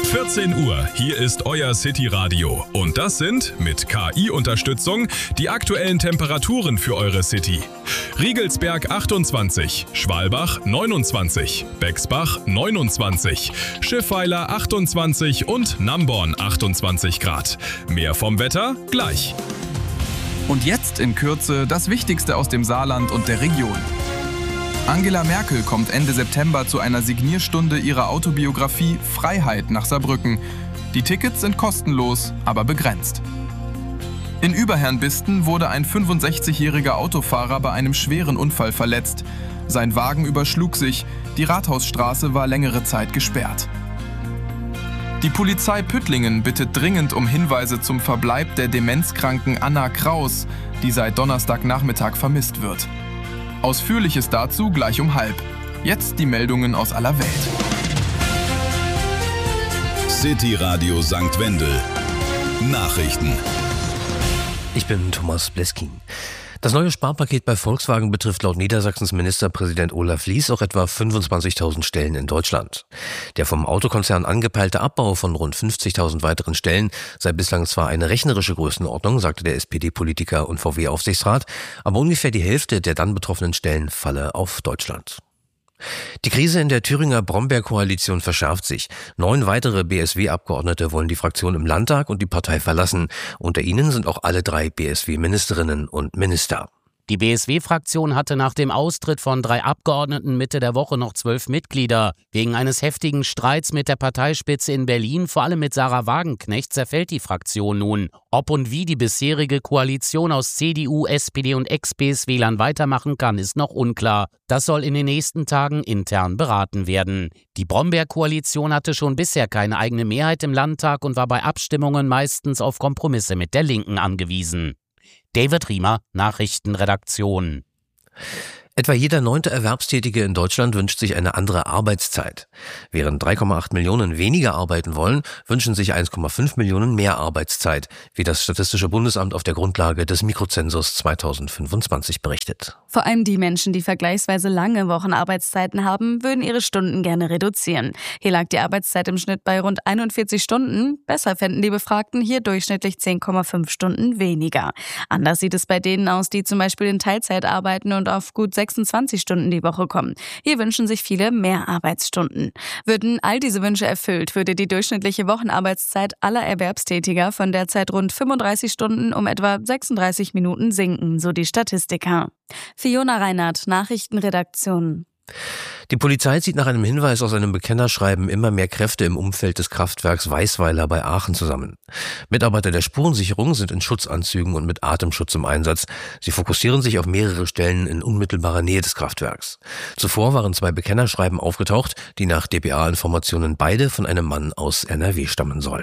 14 Uhr, hier ist euer City Radio. Und das sind, mit KI-Unterstützung, die aktuellen Temperaturen für eure City. Riegelsberg 28, Schwalbach 29, Bexbach 29, Schiffweiler 28 und Namborn 28 Grad. Mehr vom Wetter gleich. Und jetzt in Kürze das Wichtigste aus dem Saarland und der Region. Angela Merkel kommt Ende September zu einer Signierstunde ihrer Autobiografie Freiheit nach Saarbrücken. Die Tickets sind kostenlos, aber begrenzt. In Überherrnbisten wurde ein 65-jähriger Autofahrer bei einem schweren Unfall verletzt. Sein Wagen überschlug sich, die Rathausstraße war längere Zeit gesperrt. Die Polizei Püttlingen bittet dringend um Hinweise zum Verbleib der demenzkranken Anna Kraus, die seit Donnerstagnachmittag vermisst wird. Ausführliches dazu gleich um 12:30. Jetzt die Meldungen aus aller Welt. City Radio St. Wendel. Nachrichten. Ich bin Thomas Bleskin. Das neue Sparpaket bei Volkswagen betrifft laut Niedersachsens Ministerpräsident Olaf Lies auch etwa 25.000 Stellen in Deutschland. Der vom Autokonzern angepeilte Abbau von rund 50.000 weiteren Stellen sei bislang zwar eine rechnerische Größenordnung, sagte der SPD-Politiker und VW-Aufsichtsrat, aber ungefähr die Hälfte der dann betroffenen Stellen falle auf Deutschland. Die Krise in der Thüringer Brombeer-Koalition verschärft sich. 9 weitere BSW-Abgeordnete wollen die Fraktion im Landtag und die Partei verlassen. Unter ihnen sind auch alle 3 BSW-Ministerinnen und Minister. Die BSW-Fraktion hatte nach dem Austritt von 3 Abgeordneten Mitte der Woche noch 12 Mitglieder. Wegen eines heftigen Streits mit der Parteispitze in Berlin, vor allem mit Sarah Wagenknecht, zerfällt die Fraktion nun. Ob und wie die bisherige Koalition aus CDU, SPD und Ex-BSWlern weitermachen kann, ist noch unklar. Das soll in den nächsten Tagen intern beraten werden. Die Brombeer-Koalition hatte schon bisher keine eigene Mehrheit im Landtag und war bei Abstimmungen meistens auf Kompromisse mit der Linken angewiesen. David Riemer, Nachrichtenredaktion. Etwa jeder 9. Erwerbstätige in Deutschland wünscht sich eine andere Arbeitszeit. Während 3,8 Millionen weniger arbeiten wollen, wünschen sich 1,5 Millionen mehr Arbeitszeit, wie das Statistische Bundesamt auf der Grundlage des Mikrozensus 2025 berichtet. Vor allem die Menschen, die vergleichsweise lange Wochenarbeitszeiten haben, würden ihre Stunden gerne reduzieren. Hier lag die Arbeitszeit im Schnitt bei rund 41 Stunden. Besser fänden die Befragten hier durchschnittlich 10,5 Stunden weniger. Anders sieht es bei denen aus, die zum Beispiel in Teilzeit arbeiten und auf gut 26 Stunden die Woche kommen. Hier wünschen sich viele mehr Arbeitsstunden. Würden all diese Wünsche erfüllt, würde die durchschnittliche Wochenarbeitszeit aller Erwerbstätiger von derzeit rund 35 Stunden um etwa 36 Minuten sinken, so die Statistiker. Fiona Reinhardt, Nachrichtenredaktion. Die Polizei zieht nach einem Hinweis aus einem Bekennerschreiben immer mehr Kräfte im Umfeld des Kraftwerks Weißweiler bei Aachen zusammen. Mitarbeiter der Spurensicherung sind in Schutzanzügen und mit Atemschutz im Einsatz. Sie fokussieren sich auf mehrere Stellen in unmittelbarer Nähe des Kraftwerks. Zuvor waren 2 Bekennerschreiben aufgetaucht, die nach dpa-Informationen beide von einem Mann aus NRW stammen sollen.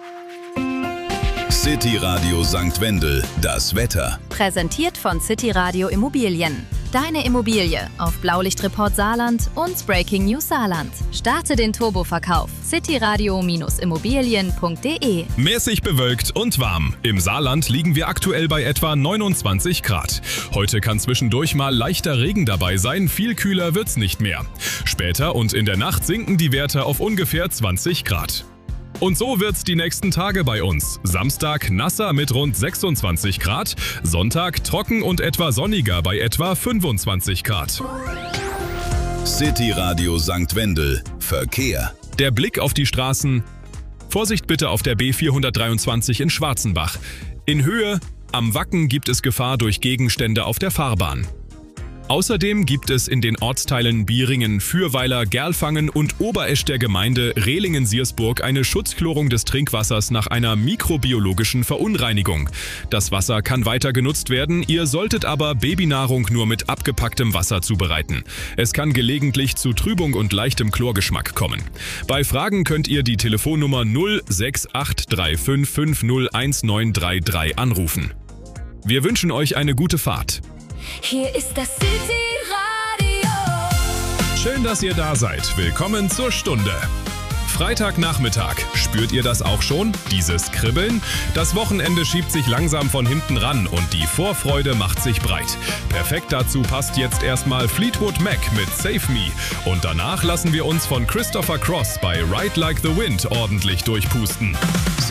City Radio St. Wendel, das Wetter. Präsentiert von City Radio Immobilien. Deine Immobilie auf Blaulichtreport Saarland und Breaking News Saarland. Starte den Turboverkauf. cityradio-immobilien.de. Mäßig bewölkt und warm. Im Saarland liegen wir aktuell bei etwa 29 Grad. Heute kann zwischendurch mal leichter Regen dabei sein, viel kühler wird's nicht mehr. Später und in der Nacht sinken die Werte auf ungefähr 20 Grad. Und so wird's die nächsten Tage bei uns. Samstag nasser mit rund 26 Grad, Sonntag trocken und etwa sonniger bei etwa 25 Grad. City Radio St. Wendel, Verkehr. Der Blick auf die Straßen. Vorsicht bitte auf der B423 in Schwarzenbach. In Höhe am Wacken gibt es Gefahr durch Gegenstände auf der Fahrbahn. Außerdem gibt es in den Ortsteilen Bieringen, Fürweiler, Gerlfangen und Oberesch der Gemeinde Rehlingen-Siersburg eine Schutzchlorung des Trinkwassers nach einer mikrobiologischen Verunreinigung. Das Wasser kann weiter genutzt werden, ihr solltet aber Babynahrung nur mit abgepacktem Wasser zubereiten. Es kann gelegentlich zu Trübung und leichtem Chlorgeschmack kommen. Bei Fragen könnt ihr die Telefonnummer 06835501933 anrufen. Wir wünschen euch eine gute Fahrt. Hier ist das City Radio. Schön, dass ihr da seid. Willkommen zur Stunde. Freitagnachmittag. Spürt ihr das auch schon? Dieses Kribbeln? Das Wochenende schiebt sich langsam von hinten ran und die Vorfreude macht sich breit. Perfekt dazu passt jetzt erstmal Fleetwood Mac mit Save Me. Und danach lassen wir uns von Christopher Cross bei Ride Like the Wind ordentlich durchpusten.